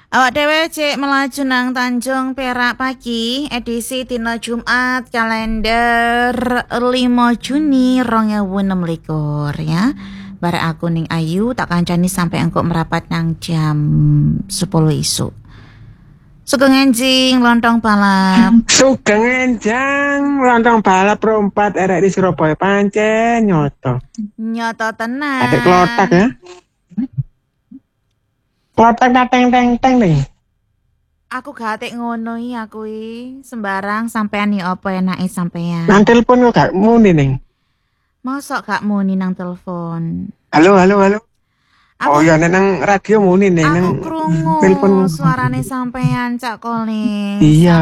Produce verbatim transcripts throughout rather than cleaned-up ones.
Awak dhewe cek melaju nang Tanjung Perak pagi edisi dina Jumat kalender lima Juni dua ribu enam belas ya. Barek aku ning Ayu tak kancani sampai engkok merapat nang jam sepuluh isuk. Sugeng enjing lontong balap. Sugeng enjang lontong balap rompat erek di Surabaya pancen nyoto. Nyoto tenan. Ada klotak ya. Klotak teng teng teng nih. Aku gatek ngono iki aku iki sembarang sampean yo apa enake sampean. Nang telepon kok gak muni ning. Mosok gak muni nang telepon. Halo halo halo. Aku, oh ya nang radio muni nih nang krungu telepon suarane sampean Cak Kolis. Iya.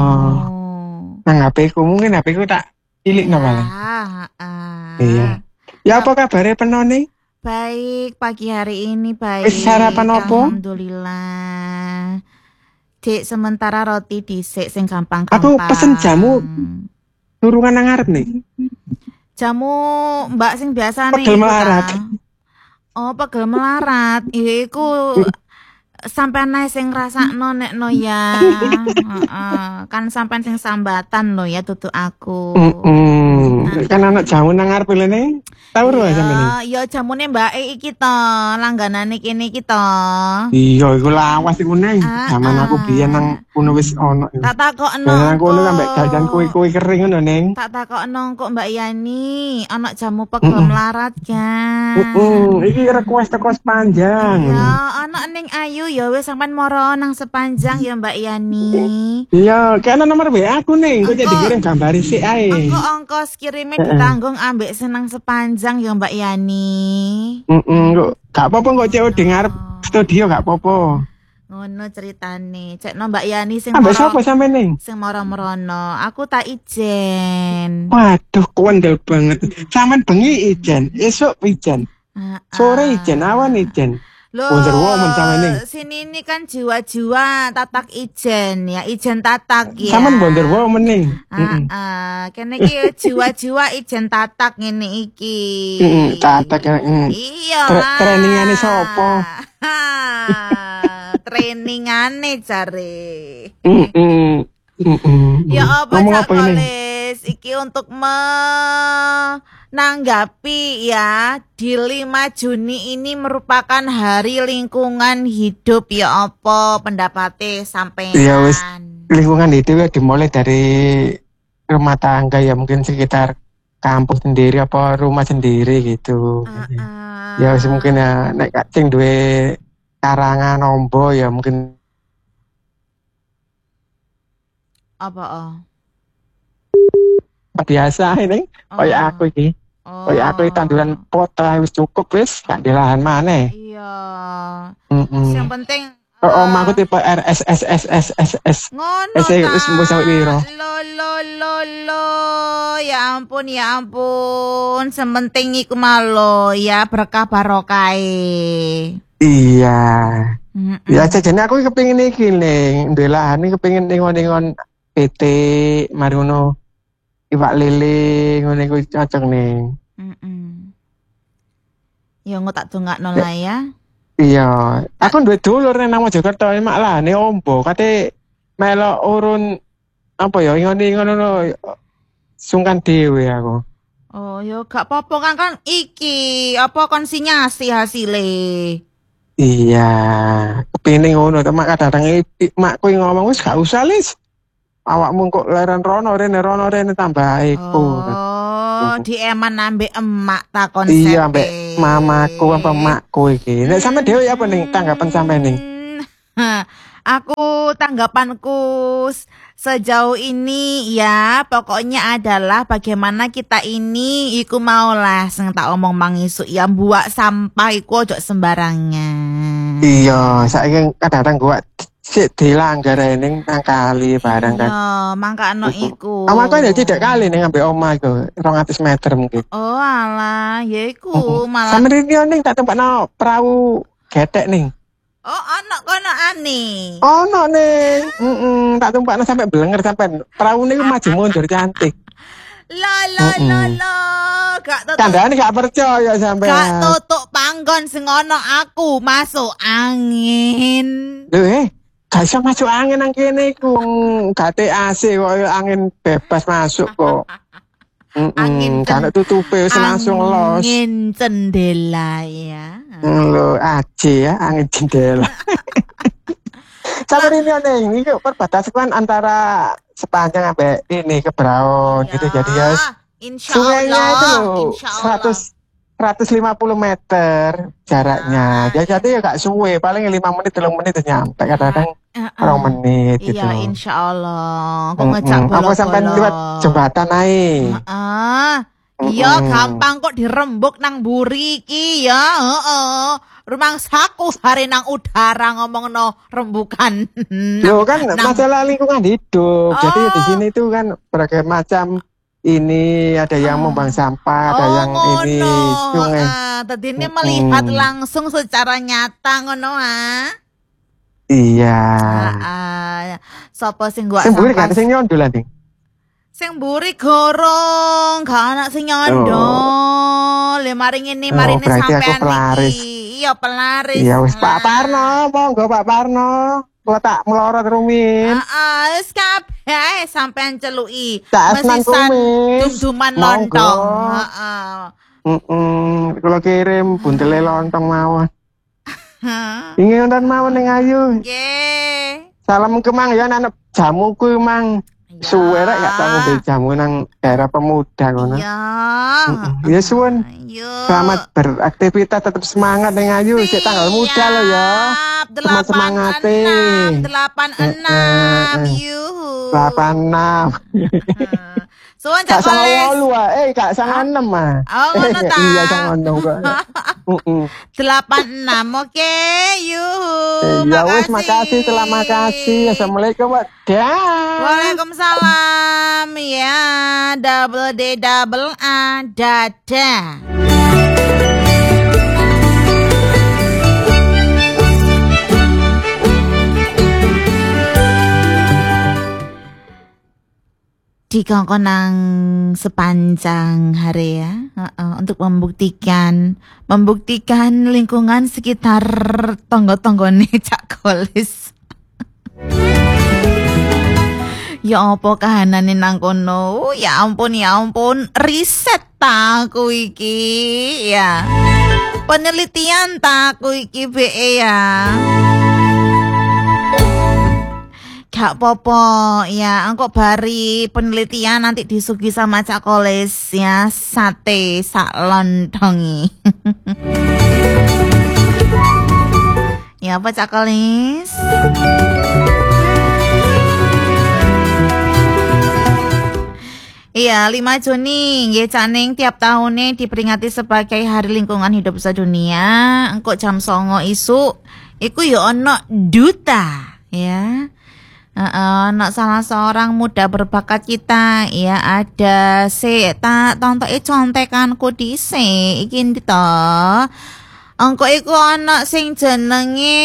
Aku. Nang H P ku mungkin H P ku tak cilik no paling. Ah, Iya. Ya apa kabare penone? Baik, pagi hari ini baik. Wis sarapan opo? Alhamdulillah. Dik sementara roti dhisik sing gampang-gampang. Aku pesen jamu turungan nang ngarep nih. Jamu Mbak sing biasa nih. Pegel melarat. Oh, pegel melarat. Iku sampean ae sing ngrasakno nek no ya. Heeh. Kan sampean sing sambatan lo ya tutu aku. Heeh. Kan anak jamu nang ngarep lene. Tahu ro sampean iki. Ya jamune mbake iki to, langganane kene iki to. Iya, iku lawas iku neng. Zaman aku biyen nang kono wis ono. Tak takokno. Nang kono kan mbek jajan kue-kue kering ngono neng. Tak takokno kok Mbak Yani, ana jamu pegel melarat kan. Heeh, iki request teko sepanjang. Ya, ana ning Ayu ya wis sampean moro nang sepanjang ya Mbak Yani. Iya, kena nomor W A aku ning, kok jadi kirim gambar sik ae. Engko ongkos kirime ditanggung ambek senang sepanjang ya Mbak Yani. Heeh, kok gak apa-apa kok C O D ngarep studio gak apa-apa. Ngono ceritane. Cekno Mbak Yani sing ambek sapa sampean ning? Sing moro-merono. Aku tak ijen. Waduh, kondel banget. Sampean bengi ijen, esuk ijen. Sore ijen, awan ijen. Loh, Wonder Woman sampean ning. Sini ini kan jiwa-jiwa tatak ijen ya, ijen tatak ya. Sampean Wonder Woman ning. Heeh. Uh, kene iki jiwa-jiwa ijen tatak ngene iki. Heeh, tatak. Iya. Trainingane sapa? Trainingane jare. Heeh. Heeh. Ya apa Cak Kolis iki untuk menanggapi ya di lima Juni ini merupakan hari lingkungan hidup ya apa pendapatnya sampean? Ya wis lingkungan hidup ya dimulai dari rumah tangga ya mungkin sekitar kampus sendiri apa rumah sendiri gitu. Uh, uh. Ya wis mungkin ya nek sing duwe karangan ombo ya mungkin apa oh? Biasa ini oh. Kayak aku iki. Oh. Kayak aku iki tanduran pot wis cukup wis gak di lahan maneh. Iya. Heeh. Yang penting oh, uh, om aku tipe R S S S S S S. Ngono ta. Wis mbok sampe piro? Lo lo lo lo. Ya ampun ya ampun. Sementing iku malo ya berkah barokahe. Iya. Mm-mm. Ya jajane aku kepengin iki ning ndelahan iki kepengin ningon-ningon P T Maruno iwak lele ngene iku cocok ning. Heeh. Ya engko tak dongakno lah ya. Iya, aku duwe dulur nang Mojokerto mak lah ne ombo kate melok urun apa ya ngene ngono sungkan dhewe aku. Oh, ya gak apa-apa kan kan iki apa konsinyasi hasile. Iya, kepengin ngono temak kadang-kadang makku ngomong wis gak usah lis. Awakmu kok leren rono rene rono rene tambah iku. Oh, dieman ambek emak ta konsep. Iya, ambek mamaku apa emakku iki. Nek sampe dhewe apa ning tanggapan sampe ning? Aku tanggapanku sejauh ini ya pokoknya adalah bagaimana kita ini iku maulah sing tak omong mangisuk ya buak sampah iku ojo sembarangan. Iya, saiki kadang-kadang gua sik dilanggar ning nang kali barang kan. Iya, mangkano iku. Omahku ya tidak kali ning ambek omah iku dua ratus meter mungkin. Oh alah, ya iku malah. Sampe rene ning tak tempatno perahu getek ning. Oh, ono kono ani. Ono ning. Heeh, tak tumpakno sampe blenger sampean. Perahu niku maju mundur cantik. Lo lo lo lo, gak tutuk. Kandhane gak percaya sampean. Gak tutuk panggon sing ono aku masuk angin. Lho eh, gak iso masuk angin nang kene iku. Gak te A C kok angin bebas masuk kok. Angin kan tutupe wis langsung los. Angin jendela ya. Lho, aji ya angin jendela. Sampai ini nih, ini perbatasan antara sepanjang sampai ini ke Braun gitu. Jadi ya sungainya itu seratus seratus lima puluh meter jaraknya. Ya, jadi ya gak suwe, paling lima menit, tiga menit udah nyampe. Kadang-kadang orang menit gitu. Iya, insya Allah. Kok ngejak bolo-bolo. Aku sampai lewat jembatan naik. Ah, iya gampang kok dirembuk nang mburi iki ya. Heeh. Rumangsaku hari nang udara ngomong no rembukan. Loh kan masalah lingkungan hidup. Jadi di sini tuh kan berbagai macam. Ini ada yang membuang sampah, ada oh, yang ngono. ini sungai. Uh, tadi ini hmm. melihat langsung secara nyata ngono ah. Iya. Uh, uh, Sopo sing gua sing mburi kan sing nyondol anjing. Sing mburi gorong, gak anak sing nyondol. Le mari ngene mari oh, sampean iki. Iya pelaris. Iya wis Pak Parno, monggo Pak Parno. Kok tak melorot rumin. Heeh, wis kabeh sampean celuki. Mesisan dum-duman lontong. Heeh. Heeh, kula kirim buntele lontong mawon. Ingin nonton mawon ning Ayu. Nggih. Salam ke Mang ya anak jamuku Mang. Suwe rek gak tau ngombe jamu nang daerah pemuda ngono. Iya. Ya suwun. Selamat beraktivitas, tetap semangat ning Ayu, sik tanggal muda lo ya. Semangat semangate. delapan enam yuhu. delapan enam. Suwun Kak sangat wolu ah, eh kak sangat enam ah. Oh ngono ta. Iya sangat enam kok. Heeh. delapan enam oke, yuhu. Ya wis makasih, terima kasih. Assalamualaikum. Dah. Waalaikumsalam ya, double D double A dadah. Dikongkonang sepanjang hari ya, uh-uh, untuk membuktikan membuktikan lingkungan sekitar tonggo-tonggone Cak Golis. Ya apa kahanane nang kono? Ya ampun ya ampun, riset ta aku iki ya. Penelitian ta aku iki be ya. Gak popo ya, engko bari penelitian nanti disugi sama Cak Kolis ya, sate sak lontongi. Ya apa Cak Kolis? Iya, lima Juni nggih caning tiap tahunnya diperingati sebagai Hari Lingkungan Hidup Sedunia. Engko jam songo isuk iku ya ana duta ya. Uh, nak salah seorang muda berbakat kita ya, ada si tak tonton e contekanku dhisik iki to. Engko iku ana sing jenenge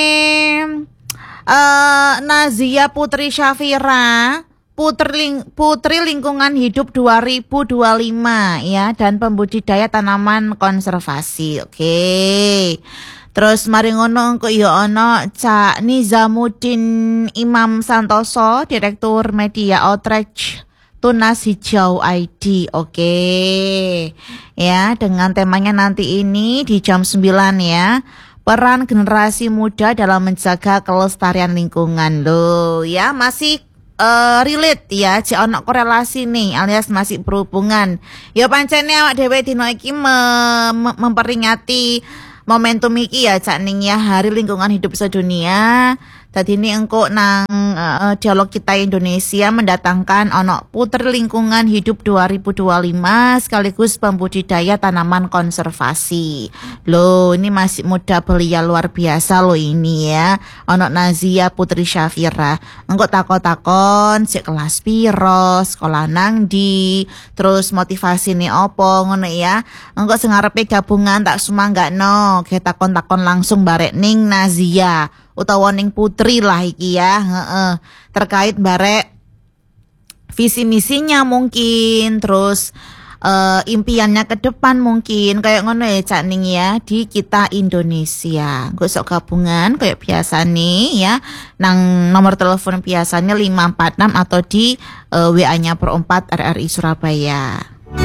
uh, Nazia Putri Syafira, Putri, Ling, Putri Lingkungan Hidup dua ribu dua puluh lima ya, dan pembudidaya tanaman konservasi. Oke. Okay. Terus mari ngono engko ya ana Cak Nizamuddin Imam Santoso, Direktur Media Outreach Tunas Hijau I D. Oke. Ya, dengan temanya nanti ini di jam sembilan ya. Peran generasi muda dalam menjaga kelestarian lingkungan. Loh, ya masih uh, relate ya, cek ana korelasi nih alias masih berhubungan. Ya pancene awak dhewe dina iki me- me- memperingati momentum iki ya Cak Ning ya, Hari Lingkungan Hidup Sedunia. Tadi ini engko nang uh, dialog kita Indonesia mendatangkan ono Putri Lingkungan Hidup dua ribu dua puluh lima sekaligus pembudidaya tanaman konservasi. Loh, ini masih muda belia luar biasa loh ini ya. Ono Nazia Putri Syafira. Engko takon-takon sik kelas piro, sekolah nang di, terus motivasi nih opo ngono ya. Engko sing arepe gabungan tak sumanggakno, ke takon-takon langsung barek ning Nazia utawa ning Putri lah iki ya, heeh. Terkait barek visi misinya mungkin, terus uh, impiannya ke depan mungkin kayak ngono ya Cak Ning ya di Kita Indonesia. Gosok gabungan kayak biasa nih ya. Nang nomor telepon biasanya lima empat enam atau di uh, W A-nya per empat R R I Surabaya.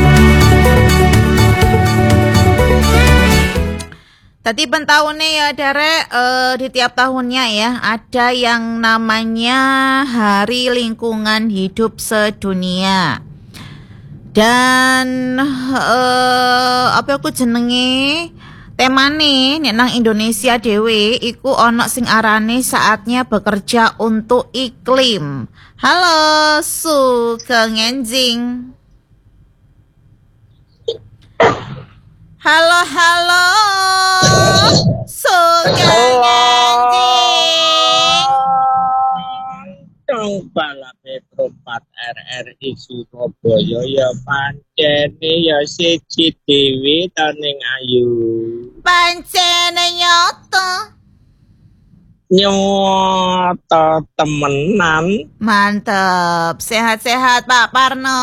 Tadi pentahunnya ya Derek, uh, di tiap tahunnya ya ada yang namanya Hari Lingkungan Hidup Sedunia. Dan uh, apa aku jenenge temane nek nang Indonesia dhewe iku ana sing arane saatnya bekerja untuk iklim. Halo Sugeng Enjing. Halo halo Sugeng Enjing. Tong balap Metro empat R R I Surabaya ya pancene ya siji dhewe ta ning ayu. Pancene nyoto. Nyoto temenan. Mantep, sehat-sehat Pak Parno.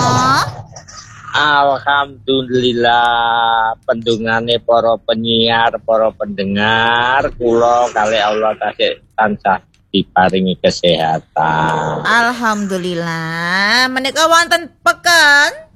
Alhamdulillah pendungane para penyiar, para pendengar, kula kali Allah tasih tansah diparingi kesehatan. Alhamdulillah. Menika wonten peken?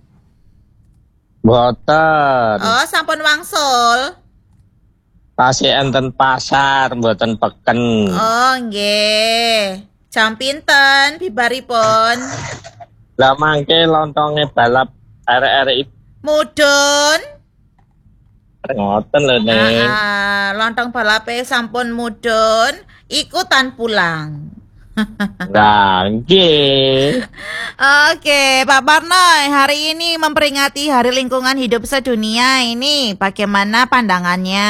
Mboten. Oh, sampun wangsul. Tasih enten pasar mboten peken. Oh, nggih. Jam pinten bibaripun? Lah mangke lontonge balap R R I Mudun. ngoten lho Ning. Ah, lontong balape sampun mudun, ikutan pulang. Nah, nggih. Oke, Pak Parno, hari ini memperingati Hari Lingkungan Hidup Sedunia ini bagaimana pandangannya?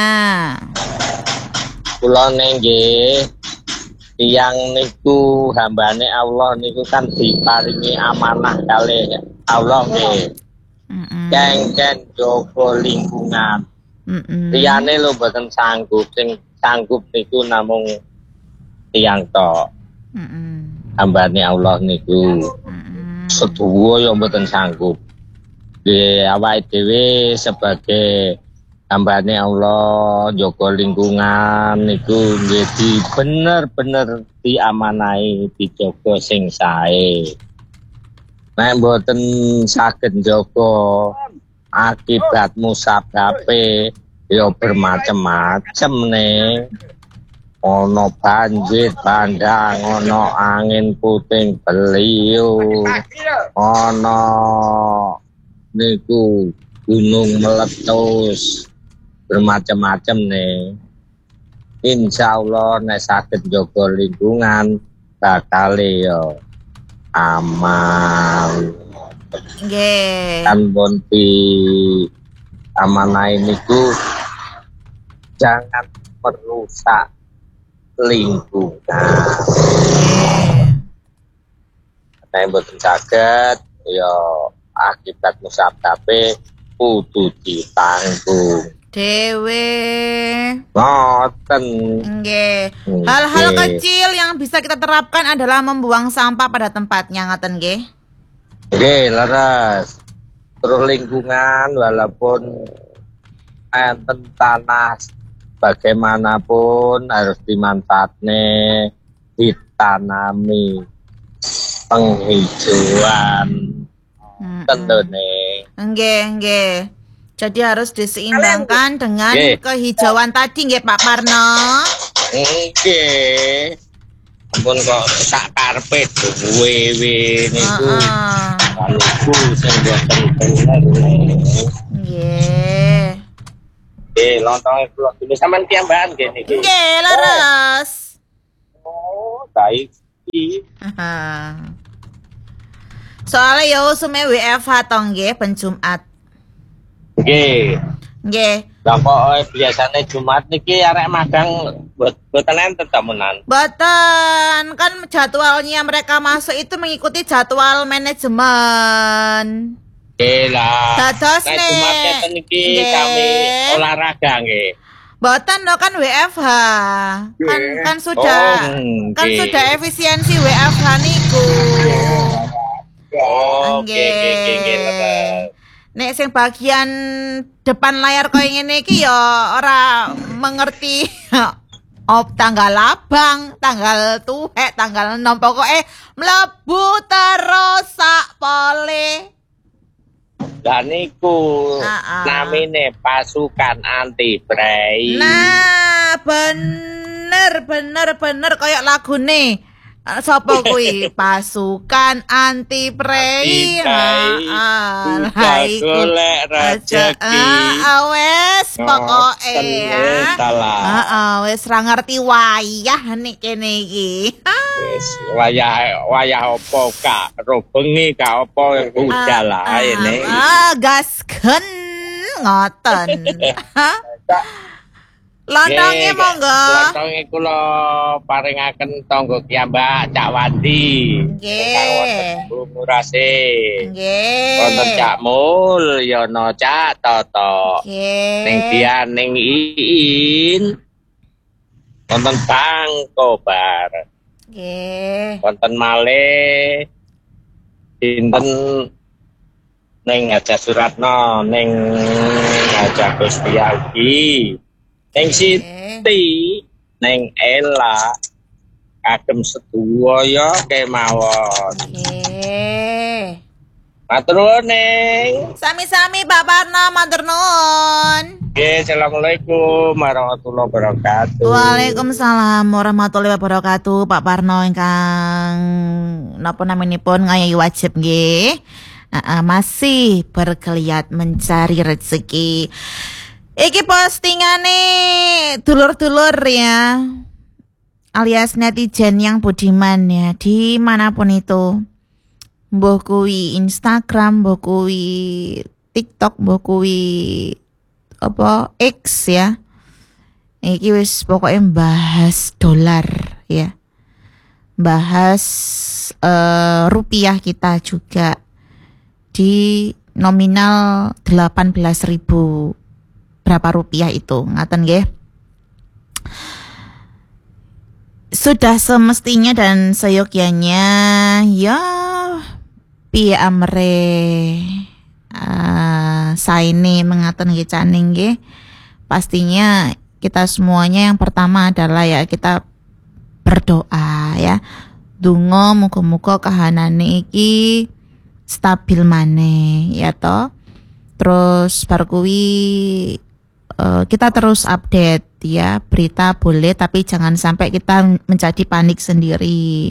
Kula nggih tiyang niku hambane Allah niku kan diparingi amanah kalih Allah nggih. Mm-mm. Kengken jogo lingkungan. Mm-mm. Liyane lho mboten sanggup, sing sanggup niku namung tiyang tok. Mm-mm. Hambane Allah niku. Mm-mm. Seduwa ya mboten sanggup. Nggih awake dhewe sebagai hambane Allah jaga lingkungan niku nggih bener-bener diamanahi dijaga sing sae. Nek mboten saged njaga akibat musababe ya bermacam-macam nih. Ono banjir bandang, ono angin puting beliung, ono niku gunung meletus, bermacam-macam nih. Insya Allah nek saged njaga lingkungan bakal yo aman. Nggih. Kan pun di amanah niku jangan merusak lingkungan. Nek mboten saged ya akibat musababe kudu ditanggung Dewe. ngoten. Nggih. Nggih. Hal-hal kecil yang bisa kita terapkan adalah membuang sampah pada tempatnya, ngaten nggih. Nggih, leres. Terus lingkungan walaupun enten tanah bagaimanapun harus dimanfaatne, ditanami penghijauan. Tentune. Nggih, nggih. Jadi harus diseimbangkan dengan Nggih. kehijauan tadi nggih Pak Parno. Nggih. Ampun kok sak karepe duwe niku. Heeh. Niku sing boten bener. Nggih. Eh, lontonge kula dulu sampean piyambakan nggih niki. Nggih, leres. Oh, baik. Soalnya ya usume W F H to nggih ben Jumat. Nggih. Nggih. Lah kok biasane Jumat niki arek magang boten enten temenan. Boten, kan jadwalnya mereka masuk itu mengikuti jadwal manajemen. Nggih lah. Dados Nek nih. Jumat ngeten niki Nggih. kami olahraga nggih. Boten no kan W F H. Kan kan sudah Oh, kan nggih. sudah efisiensi W F H niku. Oh, oke Nggih. oke oke oke. nek sing bagian depan layar koyo ngene iki ya ora mengerti op tanggal abang, tanggal tuwek, tanggal enam pokoke mlebu terus sak pole. Lah niku namine pasukan anti prei. Nah, bener bener bener koyo lagune. Sapa kuwi? Pasukan anti prei. Heeh. Golek rezeki. Wes pokoke ya. Heeh, wis ra ngerti wayah nek kene iki. Wis wayah wayah apa kak? Ro bengi kak apa budal ae ne. Ah, gasken ngoten. Lontonge monggo. Lontonge kula paringaken tangga piyambak Cak Wandi. Nggih. Bu Murase. Nggih. Wonten Cak Mul ya ana Cak Toto. Nggih. Ning Dian ning Iin. Wonten Bang Kobar. Nggih. Wonten malih dinten ning Haja Suratno ning Haja Gustiadi. Neng Siti, neng Ella, kagem sedaya kemawon. Nggih. Matur nuwun Neng. Sami-sami Pak Parno, matur nuwun. Nggih, Assalamualaikum warahmatullahi wabarakatuh. Waalaikumsalam warahmatullahi wabarakatuh. Pak Parno ingkang napa naminipun ngayahi wajib nggih. Uh, uh, masih bergeliat mencari rezeki. Iki postingane dulur-dulur ya, alias netizen yang budiman ya, dimanapun itu, mbuh kuwi Instagram, mbuh kuwi TikTok, mbuh kuwi apa X ya, iki wis pokoknya bahas dolar ya, bahas uh, rupiah kita juga di nominal delapan belas ribu. Berapa rupiah itu, ngaten nggih. Sudah semestinya dan seyogyanya ya piye amre uh, saene mengaten nggih caning nggih. Pastinya kita semuanya yang pertama adalah ya kita berdoa ya. Donga muga-muga kahanane iki stabil maneh ya toh. Terus bar kuwi Uh, kita terus update ya, berita boleh tapi jangan sampai kita menjadi panik sendiri.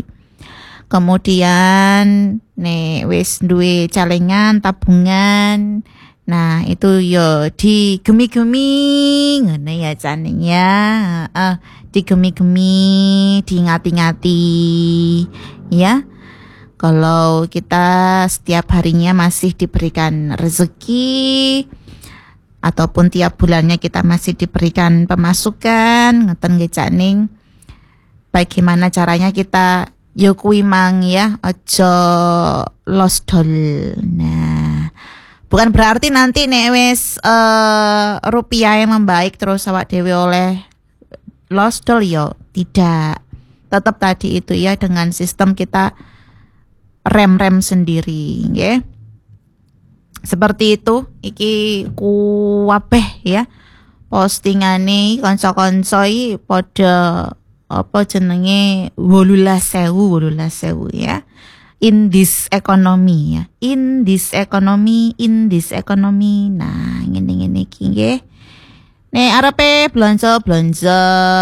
Kemudian nek wis duwe celengan tabungan, nah itu yo digemi-gemi ngene ya caning ya, uh, digemi-gemi, diingati-ingati ya. Kalau kita setiap harinya masih diberikan rezeki ataupun tiap bulannya kita masih diberikan pemasukan, ngeten nggih caning. Bagaimana caranya kita yo kuwi mang ya, aja lost doll. Nah, bukan berarti nanti nek wis uh, rupiah yang membaik terus awak dhewe oleh lost doll yo, tidak. Tetap tadi itu ya, dengan sistem kita rem-rem sendiri nggih. Seperti itu, iki kuwabeh ya. Postingane kanca-kanca iki padha apa jenenge wolulas ewu wolulas ewu ya. In this economy ya. In this economy, in this economy. Nah, ngene-ngene iki nggih. Nek arepe blonjo-blonjo,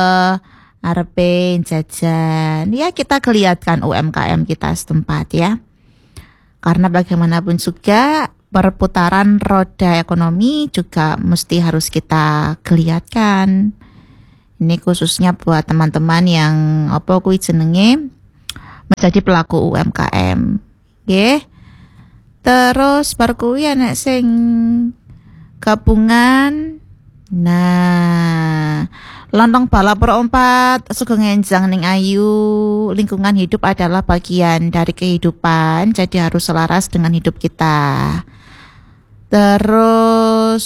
arepe jajan, ya kita kelihatkan U M K M kita setempat ya. Karena bagaimanapun juga perputaran roda ekonomi juga mesti harus kita kelihatkan. Ini khususnya buat teman-teman yang apa kuwi jenenge menjadi pelaku U M K M. Nggih. Terus bar kuwi ana sing gabungan. Nah, lontong balap perempat sugeng enjang ning ayu. Lingkungan hidup adalah bagian dari kehidupan, jadi harus selaras dengan hidup kita. Terus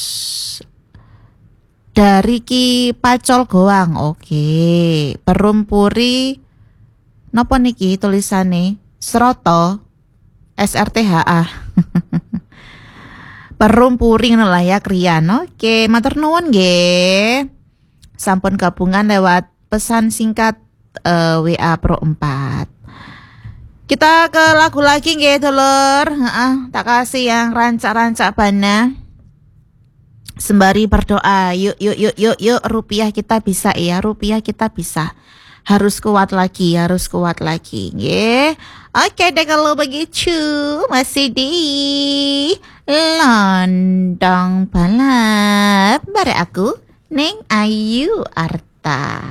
dari Ki Pacol Goang, oke. Perumpuri napa niki tulisane? Seroto S R T H A. Perumpuring lah ya Krian. Oke, matur nuwun nggih. Sampun gabungan lewat pesan singkat uh, W A Pro empat. Kita ke lagu lagi nggih, dulur. Heeh, tak kasih yang rancak-rancak bana. Sembari berdoa, yuk yuk yuk yuk yuk rupiah kita bisa ya, rupiah kita bisa. Harus kuat lagi, harus kuat lagi, nggih. Oke deh kalau begitu, masih di London balap bare aku Neng Ayu Arta.